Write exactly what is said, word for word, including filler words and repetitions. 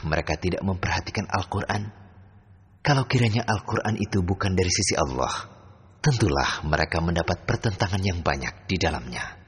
mereka tidak memperhatikan Al-Quran? Kalau kiranya Al-Quran itu bukan dari sisi Allah, tentulah mereka mendapat pertentangan yang banyak di dalamnya.